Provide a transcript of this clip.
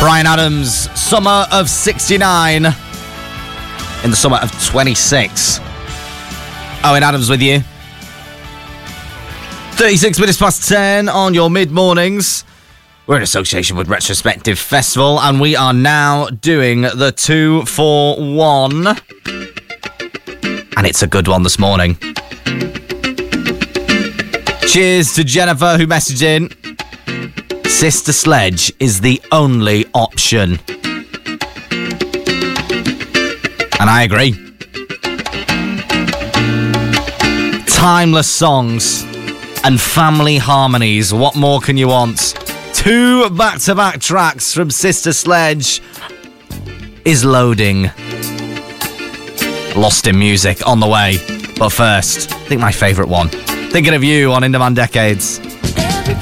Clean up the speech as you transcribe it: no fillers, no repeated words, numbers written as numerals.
Bryan Adams, Summer of 69 in the summer of 26. Owen Adams with you. 36 minutes past 10 on your mid-mornings. We're in association with Retrospective Festival, and we are now doing the 2 for 1. And it's a good one this morning. Cheers to Jennifer, who messaged in. Sister Sledge is the only option. And I agree. Timeless songs and family harmonies. What more can you want? 2 back-to-back tracks from Sister Sledge is loading. Lost in Music on the way. But first, I think my favourite one. Thinking of You on In Demand Decades.